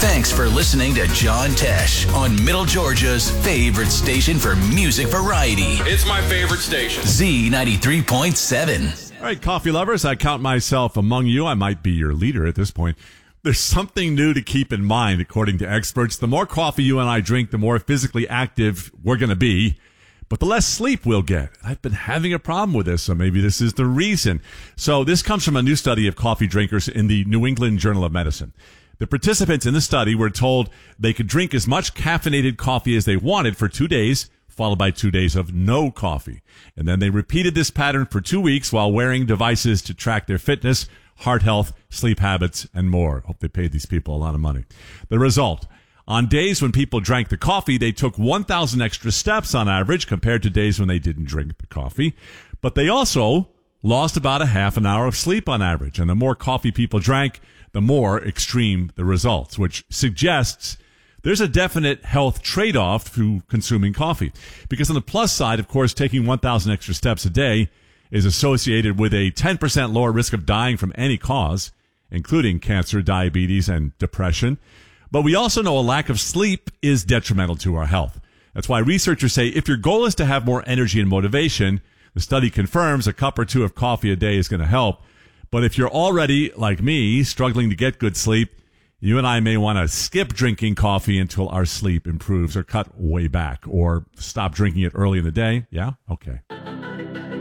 Thanks for listening to John Tesh on Middle Georgia's favorite station for music variety. It's my favorite station. Z93.7. All right, coffee lovers, I count myself among you. I might be your leader at this point. There's something new to keep in mind, according to experts. The more coffee you and I drink, the more physically active we're going to be, but the less sleep we'll get. I've been having a problem with this, so maybe this is the reason. So this comes from a new study of coffee drinkers in the New England Journal of Medicine. The participants in the study were told they could drink as much caffeinated coffee as they wanted for 2 days, followed by 2 days of no coffee. And then they repeated this pattern for 2 weeks while wearing devices to track their fitness, heart health, sleep habits, and more. Hope they paid these people a lot of money. The result: on days when people drank the coffee, they took 1,000 extra steps on average compared to days when they didn't drink the coffee. But they also lost about a half an hour of sleep on average. And the more coffee people drank, the more extreme the results, which suggests there's a definite health trade-off to consuming coffee. Because on the plus side, of course, taking 1,000 extra steps a day is associated with a 10% lower risk of dying from any cause, including cancer, diabetes, and depression. But we also know a lack of sleep is detrimental to our health. That's why researchers say if your goal is to have more energy and motivation, the study confirms a cup or two of coffee a day is going to help. But if you're already, like me, struggling to get good sleep, you and I may want to skip drinking coffee until our sleep improves, or cut way back, or stop drinking it early in the day. Yeah? Okay.